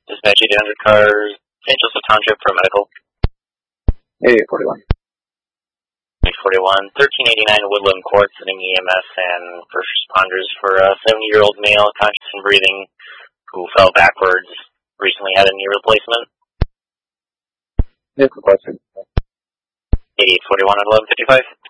Dispatch 800 cars, St. Joseph Township for medical. 8841. 41, 1389 Woodland Court, sending EMS and first responders for a 70-year-old male, conscious and breathing, who fell backwards, recently had a knee replacement. Yes, requested. 8841 at 1155.